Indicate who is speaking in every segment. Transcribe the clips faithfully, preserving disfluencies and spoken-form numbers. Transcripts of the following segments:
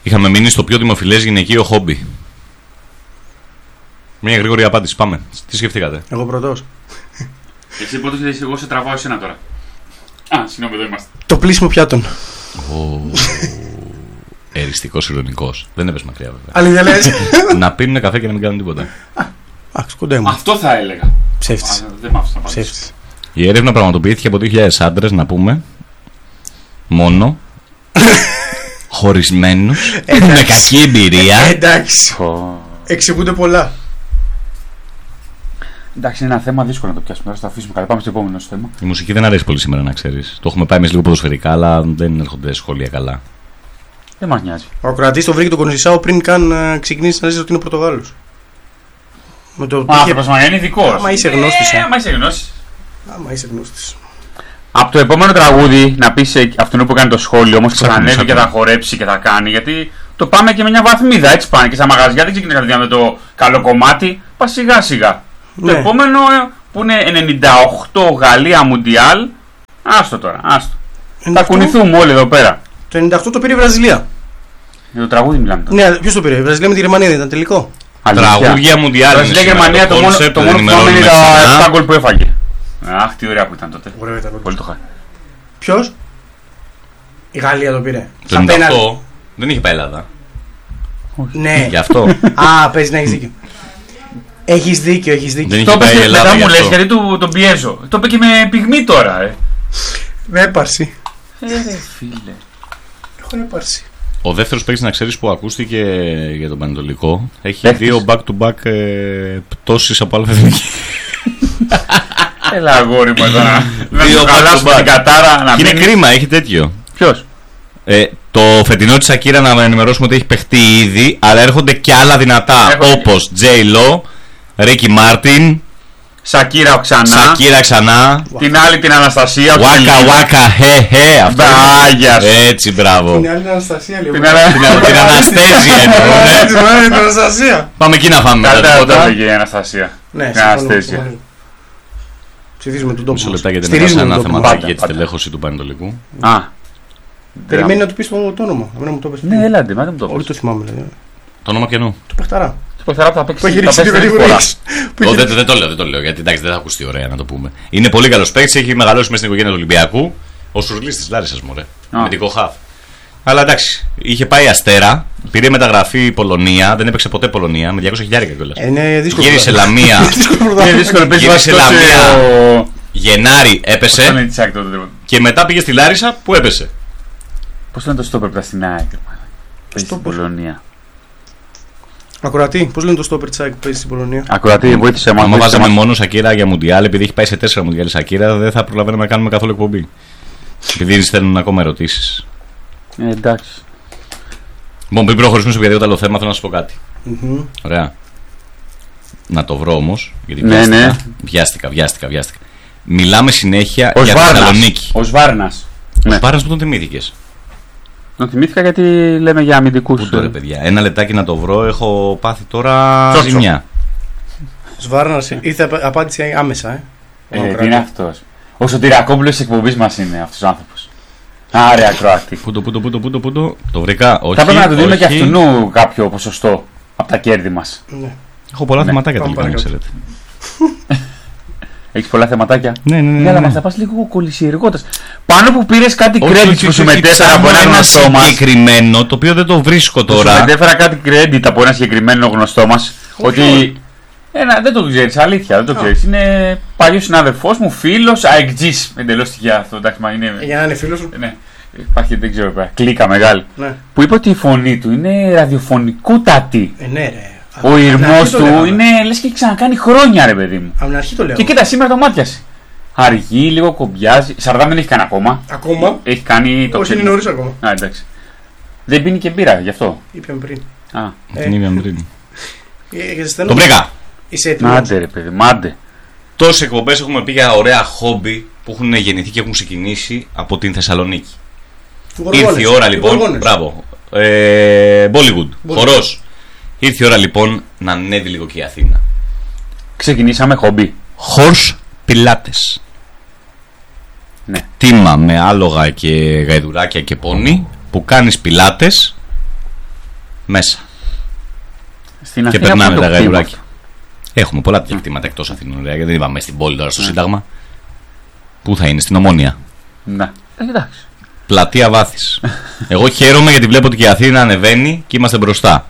Speaker 1: Είχαμε μείνει στο πιο δημοφιλές γυναικείο χόμπι. Μια γρήγορη απάντηση. Πάμε. Τι σκεφτήκατε?
Speaker 2: Εγώ πρωτός.
Speaker 3: Εσύ πρώτος και εγώ σε τραβάω εσένα τώρα. Α, συγγνώμη, εδώ είμαστε.
Speaker 2: Το πλήσιμο πιάτων.
Speaker 1: Εριστικός, ηρωνικός. Δεν έπεσε μακριά βέβαια.
Speaker 2: Αλήθεια λες?
Speaker 1: Να πίνουν καφέ και να μην κάνουν τίποτα.
Speaker 2: Άξ, κοντέ μου.
Speaker 3: Αυτό θα έλεγα.
Speaker 2: Ψεύτης.
Speaker 3: Δεν μ' άφησε να πάρω.
Speaker 2: Ψεύτης.
Speaker 1: Η έρευνα πραγματοποιήθηκε από δύο χιλιάδες άντρες, να πούμε. Μόνο. Χωρισμένους. Με κακή εμπειρία.
Speaker 2: Εντάξει. Εξηγούνται πολλά.
Speaker 3: Εντάξει, είναι ένα θέμα δύσκολο να το πιάσουμε. Τώρα θα αφήσουμε καλά. Πάμε στο επόμενο θέμα.
Speaker 1: Η μουσική δεν αρέσει πολύ σήμερα, να ξέρεις. Το έχουμε πάει εμείς λίγο ποδοσφαιρικά, αλλά δεν έρχονται σχόλια καλά.
Speaker 3: Δεν μας νοιάζει.
Speaker 2: Ο ακροατής το βρήκε τον Κονσισάο πριν καν uh, ξεκινήσει να ζήσει ότι είναι Πορτογάλος. Με το...
Speaker 3: Μα άνθρωπος μα είναι ειδικός.
Speaker 2: Άμα είσαι γνώστης.
Speaker 3: Ε, άμα είσαι γνώστης.
Speaker 2: Άμα είσαι γνώστης.
Speaker 3: Από το επόμενο τραγούδι να πεις αυτόν που κάνει το σχόλιο όμως που θα ανέβει και θα χορέψει και θα κάνει. Γιατί το πάμε και με μια βαθμίδα. Έτσι πάνε και στα μαγαζιά. Δεν ξεκινάει κατευθείαν με το καλό κομμάτι. Πα σιγά σιγά. Ναι. Το επόμενο που είναι ενενήντα οκτώ Γαλλία Μουντιάλ. Άστο τώρα, άστο. ενενήντα οκτώ... Θα κουνηθούμε όλοι εδώ πέρα.
Speaker 2: Το ενενήντα οκτώ το πήρε η Βραζιλία.
Speaker 3: Για το τραγούδι μιλάμε τώρα.
Speaker 2: Ναι, ποιος το πήρε? Η Βραζιλία με τη Γερμανία δεν ήταν τελικό?
Speaker 1: Τραγούδια Μουντιάλ.
Speaker 3: Βραζιλία Γερμανία το μόνο, το μόνο που θυμάμαι είναι τα επτά γκολ που έφαγε. Αχ, τι ωραία που ήταν τότε.
Speaker 2: Ωραία ήταν.
Speaker 3: Πολύ το χάρη.
Speaker 2: Ποιος? Η Γαλλία το πήρε.
Speaker 1: Το ενενήντα οκτώ δεν είχε πάει Ελλάδα.
Speaker 2: Ναι.
Speaker 1: Γι' αυτό.
Speaker 2: Α, παίζει να έχεις δίκιο. Έχεις δίκιο, έχεις δίκιο.
Speaker 1: Δεν είχε πάει η Ελλάδα.
Speaker 3: Μετά μου λες γιατί τον πιέζω. Το είπε και με πυγμή τώρα, ε.
Speaker 2: Με έπαρση.
Speaker 3: Ε, φίλε.
Speaker 2: Έχω έπαρση.
Speaker 1: Ο δεύτερος παίκτης, να ξέρεις, που ακούστηκε για τον Πανετολικό έχει Έχεις. δύο back-to-back ε, πτώσεις από άλλη εθνική.
Speaker 3: Έλα αγόρι μου εδώ να σου χαλάσουμε την κατάρα να
Speaker 1: είναι κρίμα, έχει τέτοιο.
Speaker 3: Ποιος?
Speaker 1: Ε, το φετινό της Σακύρα να ενημερώσουμε ότι έχει παιχτεί ήδη, αλλά έρχονται και άλλα δυνατά. Έχω... όπως J-Lo, Ricky Martin,
Speaker 3: Σακύρα ξανά.
Speaker 1: Σακύρα ξανά.
Speaker 3: Την άλλη την Αναστασία.
Speaker 1: Waka waka he he. Αυτό. Έτσι, μπράβο.
Speaker 2: Την άλλη την Αναστασία λίγο.
Speaker 1: Την Αναστέζια εννοώ.
Speaker 2: Την Αναστασία.
Speaker 1: Πάμε εκεί να φάμε.
Speaker 3: Κατά πήγε η Αναστασία.
Speaker 2: Ναι,
Speaker 3: την Αναστέζια.
Speaker 2: Ψηφίζουμε τον τόπο.
Speaker 1: Μισό λεπτά γιατί είναι ένα θεματάκι για τη τελέχωση του Πανετολικού.
Speaker 3: Α.
Speaker 2: Περιμένει να του πει το όνομα.
Speaker 3: Ναι, έλατε, μα δεν μου το
Speaker 2: πει. Όχι το θυμάμαι.
Speaker 1: Το όνομα ποιανού?
Speaker 2: Του Πεχταρά.
Speaker 3: Του Πεχταρά που θα παίξει.
Speaker 2: Που έχει ρίξει την γρήγορα.
Speaker 1: Δεν το λέω, δεν το λέω γιατί εντάξει δεν θα ακουστεί ωραία να το πούμε. Είναι πολύ καλό παίκτη, έχει μεγαλώσει μέσα στην οικογένεια του Ολυμπιακού. Ο Σουρλής της Λάρισσας, μωρέ. Με την Κοχάφ. Αλλά εντάξει, είχε πάει Αστέρα, πήρε μεταγραφή Πολωνία, δεν έπαιξε ποτέ Πολωνία, με διακόσια χιλιάρικα κιόλας. Γύρισε Λαμία. Γύρισε Λαμία. Γενάρη έπεσε. Και μετά πήγε στη Λάρισα που έπεσε.
Speaker 3: Πώς λένε το στόπερ που ήταν στην ΑΕΚ, παίζει στην Πολωνία.
Speaker 2: Ακροατή, πώς λένε το στόπερ της ΑΕΚ που παίζει στην Πολωνία.
Speaker 3: Ακροατή, βοήθησε μας.
Speaker 1: Αν βάζαμε μόνο Σακύρα για Μουντιάλ, επειδή έχει πάει σε τέσσερα Μουντιάλ Σακύρα, δεν θα προλαβαίνουμε να κάνουμε καθόλου εκπομπή. Επειδή στέλνουν ακόμα ερωτήσεις.
Speaker 3: Ε, εντάξει.
Speaker 1: Λοιπόν, πριν προχωρήσουμε σε οποιαδήποτε άλλο θέμα, θέλω να σας πω κάτι.
Speaker 2: Mm-hmm.
Speaker 1: Ωραία. Να το βρω όμως, γιατί
Speaker 3: ναι,
Speaker 1: βιάστηκα,
Speaker 3: ναι.
Speaker 1: βιάστηκα, βιάστηκα, βιάστηκα. Μιλάμε συνέχεια
Speaker 3: ως
Speaker 1: για
Speaker 3: Βάρνας.
Speaker 1: τη Θεσσαλονίκη.
Speaker 3: Ως Βάρνας.
Speaker 1: Ως Βάρνας που τον θυμήθηκες?
Speaker 3: Τον θυμήθηκα γιατί λέμε για αμυντικούς.
Speaker 1: Πού τώρα, παιδιά, ένα λεπτάκι να το βρω, έχω πάθει τώρα
Speaker 3: Τσότσο.
Speaker 1: ζημιά.
Speaker 2: Ως Βάρνας, ήρθε απάντηση άμεσα, ε.
Speaker 3: Ε, τι είναι αυτός? Ο Σωτηρακόπουλος της εκπομπής μας είναι αυτός ο άνθρωπος. Άρε ακροάτη.
Speaker 1: Πού το, πού το, πού το, πού το, πού το, το βρήκα, όχι.
Speaker 3: Θα πρέπει να του δίνουμε και αυτού κάποιο ποσοστό από τα κέρδη μας.
Speaker 2: Ναι.
Speaker 1: Έχω πολλά
Speaker 3: ναι.
Speaker 1: θεματάκια τελικά, να ξέρετε.
Speaker 3: Έχεις πολλά θεματάκια.
Speaker 1: Ναι, ναι, ναι.
Speaker 3: Ναι, αλλά
Speaker 1: ναι.
Speaker 3: μας θα πας λίγο κολυσιεργότας. Πάνω που πήρες κάτι credit που σου μετέφερα από ένα γνωστό μας.
Speaker 1: Συγκεκριμένο, το οποίο δεν το βρίσκω τώρα.
Speaker 3: Σου μετέφερα κάτι credit από ένα συγκεκριμένο γνωστό μας. Ότι. Ένα, δεν το ξέρεις, αλήθεια, δεν το ξέρεις. Είναι παλιός συνάδελφός μου, φίλος, αεκτζής. Εντελώς τυχαία αυτό, εντάξει, μα είναι.
Speaker 2: Για να είναι φίλος σου.
Speaker 3: Ναι. Υπάρχει, δεν ξέρω, κλίκα μεγάλη.
Speaker 2: Ναι.
Speaker 3: Που είπε ότι η φωνή του είναι ραδιοφωνικότατη.
Speaker 2: Ε, ναι, ρε.
Speaker 3: Ο ηρμός του είναι λες και έχει ξανακάνει χρόνια, ρε παιδί μου.
Speaker 2: Από την αρχή το λέω.
Speaker 3: Και κοίτα, σήμερα το μάτιασε. Αργεί, λίγο κομπιάζει. Σαρδάμ δεν έχει κάνει ακόμα.
Speaker 2: Ακόμα.
Speaker 3: Έχει κάνει το
Speaker 2: όχι, είναι νωρίς ακόμα.
Speaker 3: Α, εντάξει. Δεν πίνει και μπύρα γι' αυτό.
Speaker 2: Είπαμε πριν.
Speaker 3: Α,
Speaker 1: την είπαμε πριν.
Speaker 2: Ε,
Speaker 1: το βρήκα.
Speaker 2: Είσαι έτοιμος?
Speaker 3: Μάντε, ρε παιδί, μάντε.
Speaker 1: Τόσες εκπομπές έχουμε πει για ωραία χόμπι που έχουν γεννηθεί και έχουν ξεκινήσει από την Θεσσαλονίκη. Ήρθε η ώρα λοιπόν. Μπράβο. Ε, Bollywood. Χορός. Ήρθε η ώρα λοιπόν να ανέβει λίγο και η Αθήνα.
Speaker 3: Ξεκινήσαμε χόμπι.
Speaker 1: Horse πιλάτες.
Speaker 3: Ναι.
Speaker 1: Τίμα με άλογα και γαϊδουράκια και πόνι που κάνεις πιλάτες Μέσα.
Speaker 3: Στην
Speaker 1: και
Speaker 3: Αθήνα
Speaker 1: περνάμε
Speaker 3: το
Speaker 1: τα
Speaker 3: κτήμα.
Speaker 1: γαϊδουράκια. Έχουμε πολλά τέτοια κτήματα εκτός Αθήνων. Γιατί δεν είπαμε στην πόλη τώρα στο Σύνταγμα. Πού θα είναι, στην Ομόνια.
Speaker 3: Ναι. Ε, εντάξει.
Speaker 1: Πλατεία Βάθης. Εγώ χαίρομαι γιατί βλέπω ότι και η Αθήνα ανεβαίνει και είμαστε μπροστά.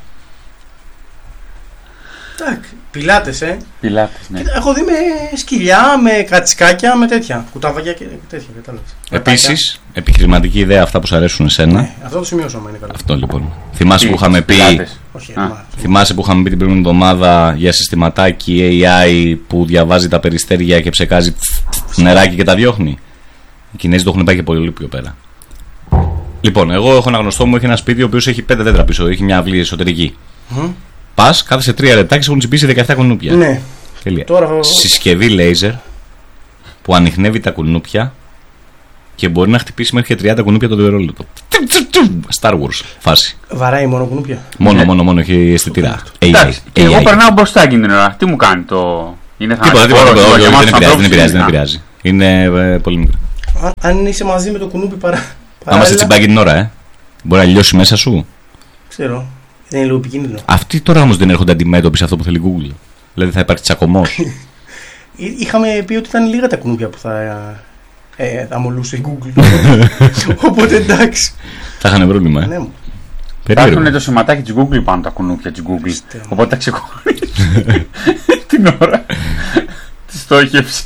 Speaker 2: Εντάξει, πιλάτες, ε.
Speaker 3: Πιλάτες, ναι.
Speaker 2: Κοίτα, έχω δει με σκυλιά, με κατσικάκια, με τέτοια. Κουτάβακια και τέτοια. Κατάλαβες.
Speaker 1: Επίσης, επιχειρηματική ιδέα αυτά που σου αρέσουν εσένα.
Speaker 2: Ναι, αυτό το σημειώσω, άμα είναι καλό.
Speaker 1: Αυτό λοιπόν. Θυμάσαι
Speaker 3: Τι,
Speaker 1: που είχαμε πει.
Speaker 3: πιλάτες.
Speaker 2: Όχι,
Speaker 3: Α.
Speaker 2: μα-
Speaker 1: Θυμάσαι που είχαμε πει την προηγούμενη εβδομάδα για συστηματάκι έι άι που διαβάζει τα περιστέρια και ψεκάζει νεράκι και τα διώχνει. Οι Κινέζοι το έχουν πάει και πολύ πιο πέρα. Λοιπόν, εγώ έχω ένα γνωστό μου, έχει ένα σπίτι ο οποίος έχει πέντε δέντρα πίσω, έχει μια αυλή εσωτερική.
Speaker 2: Μμμ.
Speaker 1: Πας, κάθεσαι τρία λεπτά και σου έχουν τσιμπήσει δεκαεπτά κουνούπια.
Speaker 2: Ναι,
Speaker 1: Τελεία.
Speaker 2: τώρα.
Speaker 1: Συσκευή λέιζερ που ανιχνεύει τα κουνούπια και μπορεί να χτυπήσει μέχρι και τριάντα κουνούπια το δευτερόλεπτο. Star Wars φάση.
Speaker 2: Βαράει μόνο κουνούπια.
Speaker 1: Μόνο,
Speaker 3: Ναι.
Speaker 1: μόνο, μόνο έχει αισθητήρα. έι άι.
Speaker 3: Εντάξει, και εγώ
Speaker 1: έι άι.
Speaker 3: περνάω μπροστά εκείνη την ώρα. Τι μου κάνει το. Είναι
Speaker 1: Τίποτα, τίποτα,
Speaker 3: θανατηφόρο,
Speaker 1: τίποτα,
Speaker 3: για
Speaker 1: όχι,
Speaker 3: εμάς
Speaker 1: δεν
Speaker 3: τους
Speaker 1: επηρεάζει, δεν
Speaker 3: ανθρώπους
Speaker 1: επηρεάζει, δεν
Speaker 3: είναι-
Speaker 1: επηρεάζει. Είναι ε, πολύ μικρό.
Speaker 2: Αν, αν είσαι μαζί με το κουνούπι παρά.
Speaker 1: Άμα σε
Speaker 2: παράλληλα,
Speaker 1: τσιμπάκι την ώρα, ε. Μπορεί να λιώσει μέσα σου.
Speaker 2: Ξέρω. Δεν είναι λίγο επικίνδυνο.
Speaker 1: Αυτοί τώρα όμως δεν έρχονται αντιμέτωποι σε αυτό που θέλει Google. Δηλαδή θα υπάρχει τσακωμός.
Speaker 2: Εί- Είχαμε πει ότι ήταν λίγα τα κουνούπια που θα, ε, θα μολούσε η Google. Οπότε εντάξει.
Speaker 1: Θα είχαν πρόβλημα, ε.
Speaker 2: Ναι, μου.
Speaker 1: Περίεργο.
Speaker 3: Υπάρχουν το σηματάκι της Google πάνω τα κουνούπια της Google.
Speaker 2: Χριστέ μου.
Speaker 3: Οπότε τα ξεκολλήσεις την ώρα της στόχευσης.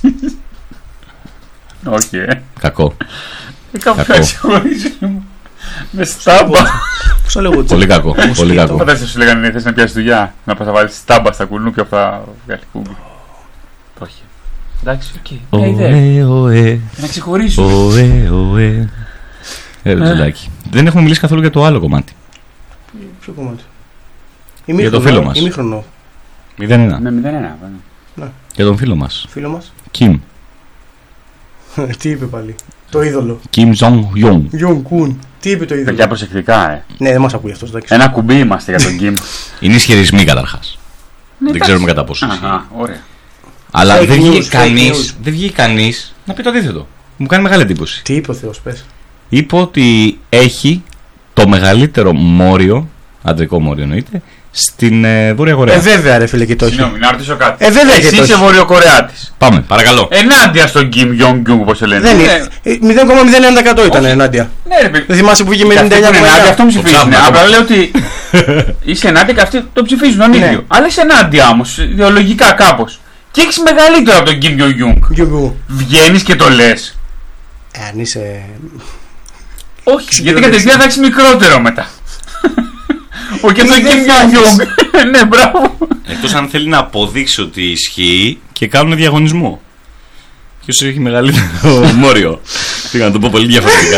Speaker 3: Όχι, ε.
Speaker 1: Κακό.
Speaker 3: Ε, κάπου
Speaker 1: Κακό.
Speaker 3: τα ξεχωρίζεις με στάμπα.
Speaker 2: Πώς το λέγω,
Speaker 1: Πολύ κακό. Πολύ κακό.
Speaker 3: Φαντάζεσαι σου λέγανε θες να πιάσεις δουλειά. Να πας να βάλεις στάμπα στα κουνούπια που θα βγάλει Google. Το έχει. Εντάξει, οκ. Μια ιδέα.
Speaker 1: Ωε, ωε,
Speaker 3: Να ξεχωρίζεις.
Speaker 1: ωε, ωε. Ε, ρε Τζελάκη. Δεν έχουμε μιλήσει καθόλου για το άλλο κομμάτι.
Speaker 2: Ποιο κομμάτι?
Speaker 1: Για το φίλο μας.
Speaker 2: Ημίχρονο.
Speaker 1: μηδέν ένα.
Speaker 3: Με μηδέν ένα.
Speaker 1: Για τον φίλο μας.
Speaker 2: Φίλο μας.
Speaker 1: Κιμ.
Speaker 2: Τι είπε πάλι? Το είδωλο.
Speaker 1: Κιμ Jong Un.
Speaker 2: Γιον Κουν. Τι είπε το είδωλο?
Speaker 3: Παιδιά προσεκτικά, ε.
Speaker 2: Ναι, δεν μας ακούει αυτός, εντάξει.
Speaker 3: Ένα κουμπί είμαστε για τον Kim.
Speaker 1: Είναι ισχυρισμοί καταρχάς. Δεν
Speaker 3: εντάξει.
Speaker 1: ξέρουμε κατά πόσο ισχύει.
Speaker 3: Αχα, ωραία.
Speaker 1: Αλλά
Speaker 2: Fake
Speaker 1: δεν
Speaker 2: news,
Speaker 1: βγήκε
Speaker 2: fake
Speaker 1: κανείς,
Speaker 2: news.
Speaker 1: δεν βγήκε κανείς να πει το αντίθετο. Μου κάνει μεγάλη εντύπωση.
Speaker 2: Τι είπε ο Θεός, πες.
Speaker 1: Είπε ότι έχει το μεγαλύτερο μόριο, αντρικό μόριο εννοείται, στην ε, Βόρεια Κορέα.
Speaker 2: Ε, βέβαια, ρε φίλε, και το έχει.
Speaker 3: Συγγνώμη, να ρωτήσω κάτι.
Speaker 2: Ε, βέβαια και
Speaker 3: Εσύ
Speaker 2: το
Speaker 3: είσαι
Speaker 2: έχει.
Speaker 3: Βορειοκορεάτης.
Speaker 1: Πάμε, παρακαλώ.
Speaker 3: Ενάντια στον Kim Jong-un, όπως το λένε.
Speaker 2: Δεν
Speaker 3: Ε,
Speaker 2: είναι. Ε, μηδέν κόμμα μηδέν ένα τοις εκατό ήταν
Speaker 3: Όχι.
Speaker 2: ενάντια.
Speaker 3: Ναι, ρε παιδί.
Speaker 2: Δεν θυμάσαι που βγήκε με
Speaker 3: Και αυτοί
Speaker 2: ενενήντα
Speaker 3: που
Speaker 2: εννιά
Speaker 3: είναι ενάντια,
Speaker 2: κόμμα
Speaker 3: αυτό
Speaker 2: εννιά.
Speaker 3: ψηφίζουν.
Speaker 1: ψάχνω,
Speaker 3: Απλά
Speaker 1: το-
Speaker 3: λέω ότι είσαι ενάντια και αυτοί το ψηφίζουν τον
Speaker 2: Ναι.
Speaker 3: ίδιο. Αλλά είσαι ενάντια όμως, ιδεολογικά κάπως. Και έχεις μεγαλύτερο από τον Kim Jong-un.
Speaker 2: Γιον Κουν.
Speaker 3: Βγαίνεις και το λες.
Speaker 2: Ε, αν είσαι.
Speaker 3: Όχι, γιατί
Speaker 2: Συγκροτήσεις.
Speaker 3: κατευθείαν θα έχεις μικρότερο μετά. Ο και τον
Speaker 2: Τι δεν
Speaker 3: Kim
Speaker 2: θα έχεις.
Speaker 3: Jong-un. Ναι, μπράβο.
Speaker 1: Εκτός αν θέλει να αποδείξει ότι ισχύει και κάνουν διαγωνισμό. Ποιος έχει μεγαλύτερο μόριο. Τι να το πω πολύ διαφορετικά.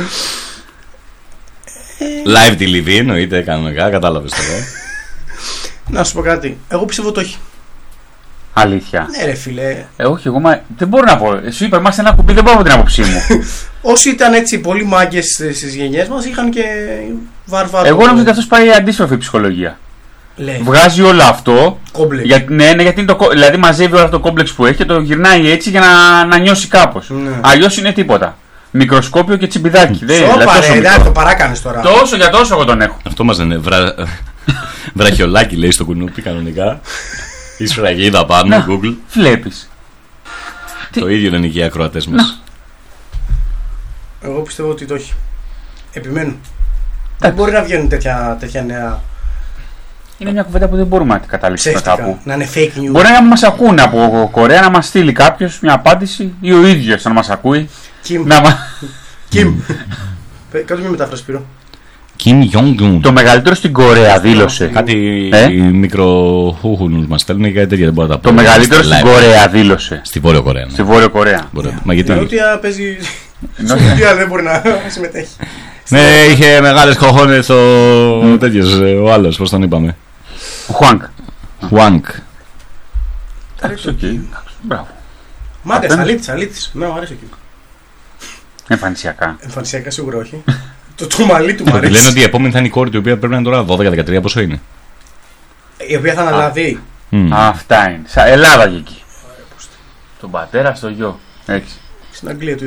Speaker 1: Live τη Λιβύη εννοείται κανονικά, κατάλαβες τώρα.
Speaker 2: Να σου πω κάτι. Εγώ πιστεύω το έχει.
Speaker 3: Αλήθεια.
Speaker 2: Ναι, ρε φίλε.
Speaker 3: Ε, όχι, εγώ μα... δεν μπορώ να πω. Σου είπα, είμαστε ένα κουμπί, δεν μπορώ από την άποψή μου.
Speaker 2: Όσοι ήταν έτσι πολύ μάγκες στις γενιές μας είχαν και βαρβάρο.
Speaker 3: Εγώ νομίζω ότι αυτό πάει αντίστροφη ψυχολογία.
Speaker 2: Λέει.
Speaker 3: Βγάζει όλο αυτό.
Speaker 2: Κόμπλεξ.
Speaker 3: Για, ναι, ναι, γιατί είναι το, κο- δηλαδή μαζεύει όλο αυτό το κόμπλεξ που έχει και το γυρνάει έτσι για να, να νιώσει κάπως.
Speaker 2: Ναι.
Speaker 3: Αλλιώς είναι τίποτα. Μικροσκόπιο και τσιμπιδάκι. Δεν, δηλαδή,
Speaker 2: Σώπα
Speaker 3: τόσο
Speaker 2: ρε,
Speaker 3: μικρό.
Speaker 2: εντάξει, το παράκανες τώρα.
Speaker 3: Τόσο για τόσο εγώ τον έχω.
Speaker 1: Αυτό μας λένε βρα... βραχιολάκι λέει στο κουνούπι κανονικά. Η σφραγίδα πάνω,
Speaker 3: Να.
Speaker 1: Google.
Speaker 3: Βλέπεις. Τι-
Speaker 1: Το ίδιο λένε και οι ακροατές μας.
Speaker 2: Εγώ πιστεύω ότι το έχει. Επιμένω. Δεν μπορεί να βγαίνουν τέτοια, τέτοια νέα
Speaker 3: Είναι μια κουβέντα που δεν μπορούμε να την καταλήξουμε
Speaker 2: ψεύτικα.
Speaker 3: κάπου.
Speaker 2: Να είναι fake news.
Speaker 3: Μπορεί να μας ακούνε από Κορέα, να μας στείλει κάποιος μια απάντηση ή ο ίδιος να μας ακούει.
Speaker 2: Κιμ.
Speaker 3: Να μα...
Speaker 2: Κιμ. Πε- Κάτω μια μετάφραση, Σπύρο.
Speaker 1: Kim Jong-un.
Speaker 3: Το μεγαλύτερο στην Κορέα δήλωσε.
Speaker 1: Κάτι
Speaker 3: Ε?
Speaker 1: οι μικροχούχουνους μας στέλνουν και κάτι τέτοια δεν μπορώ να τα πω.
Speaker 3: Το μεγαλύτερο
Speaker 1: Live.
Speaker 3: στην Κορέα δήλωσε.
Speaker 1: Στη Βόρεια Κορέα. ναι.
Speaker 3: Στη Βόρεια Κορέα.
Speaker 1: Μπορεί να- Μα γιατί.
Speaker 2: Η Νότια παίζει.
Speaker 3: Ενώ-
Speaker 2: Στην Νότια δεν μπορεί να συμμετέχει.
Speaker 1: Ναι, είχε μεγάλες κοχώνες ο τέτοιος, ε, ο άλλος, πώς τον είπαμε.
Speaker 3: Ο Χουάνκ.
Speaker 1: Χουάνκ.
Speaker 3: Εντάξει, οκ. Εντάξει, μπράβο.
Speaker 2: Μάγκας,
Speaker 3: Απέναντι.
Speaker 2: αλήτης, αλήτης. Εμένα μου αρέσει ο Κιμ.
Speaker 3: Εμφανισιακά.
Speaker 2: Εμφανισιακά σίγουρα όχι. Το, το μαλλί του μου
Speaker 1: Ότι
Speaker 2: αρέσει.
Speaker 1: λένε ότι η επόμενη θα είναι η κόρη του, η οποία πρέπει να είναι τώρα δώδεκα δεκατρία, πόσο είναι.
Speaker 2: Η οποία θα αναλάβει.
Speaker 1: Μμ.
Speaker 3: Αυτά είναι. Σα Ελλάδα και εκεί. Τον πατέρα στο γιο. Έτσι.
Speaker 2: Στην Αγγλία το ίδιο γίνεται.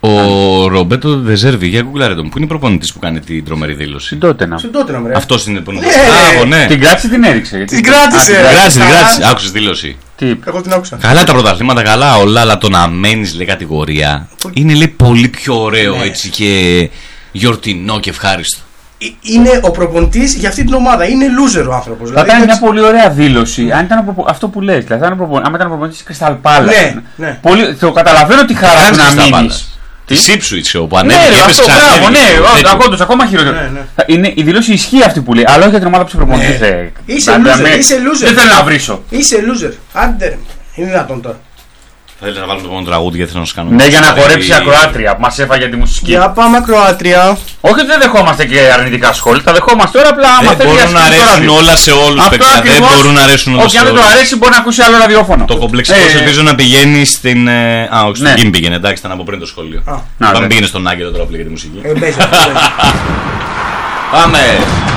Speaker 1: Ο Ρομπέτο Δεζέρβι, για γκουγκλάρε τον. Πού είναι η προπονητής που κάνει την τρομερή δήλωση?
Speaker 3: Στην Τότεναμ.
Speaker 2: Στην Τότεναμ, ρε.
Speaker 1: Αυτός είναι προπονητής.
Speaker 2: Ναι,
Speaker 1: ναι.
Speaker 3: Την κράτησε, την έριξε.
Speaker 2: Την κράτησε.
Speaker 1: Την κράτησε, την κράτησε. Άκουσες δήλωση?
Speaker 3: Τι είπε?
Speaker 2: Εγώ την άκουσα.
Speaker 1: Καλά τα πρωταθλήματα, καλά όλα, αλλά το να μένεις, λέει, κατηγορία είναι, λέει, πολύ πιο ωραίο,
Speaker 2: ναι,
Speaker 1: έτσι, και γιορτινό και ευχάριστο.
Speaker 2: Είναι ο προπονητής για αυτή την ομάδα. Είναι loser ο άνθρωπος.
Speaker 3: Θα ήταν μια πολύ ωραία δήλωση. Αν ήταν προπο... αυτό που λες, δηλαδή, αν ήταν προπονητής της Crystal Palace.
Speaker 2: Ναι, ναι.
Speaker 3: Πολύ... Το καταλαβαίνω τη χαρά του να μείνεις.
Speaker 1: Τη Ipswich όπου
Speaker 3: ανέβηκε. Ναι, αυτό μπράβο, ναι, ακόντως, ακόμα χειρότερο.
Speaker 2: Ναι, ναι.
Speaker 3: Είναι, η δήλωση ισχύει αυτή που λέει, αλλά όχι για την ομάδα που σε προπονητής.
Speaker 2: Ναι. Είσαι loser, είσαι loser.
Speaker 3: Δεν θέλω να βρίσω.
Speaker 2: Είσαι loser. Άντε, είναι δυνατόν τώρα.
Speaker 1: Θα ήθελα να βάλουμε το μόνο τραγούδι γιατί θέλω να σου κάνω.
Speaker 3: Ναι, για να χορέψει η ακροάτρια που μας έφαγε τη μουσική.
Speaker 2: Για πάμε ακροάτρια.
Speaker 3: Όχι ότι δεν δεχόμαστε και αρνητικά σχόλια, τα δεχόμαστε τώρα, απλά άμα
Speaker 1: θέλει. Δεν μπορούν να αρέσουν όλα σε όλους, παιδιά. Δεν μπορούν να αρέσουν όλα σε όλους.
Speaker 3: Όχι, αν δεν το αρέσει μπορεί να ακούσει άλλο ραδιόφωνο.
Speaker 1: Το κομπλεξικό ελπίζω να πηγαίνει στην. Α, όχι, στην Κιμ πήγαινε, εντάξει, ήταν από πριν το σχόλιο. Πάμε πήγαινε στον Άγγελο τώρα που λέγεται μουσική.
Speaker 2: Πάμε.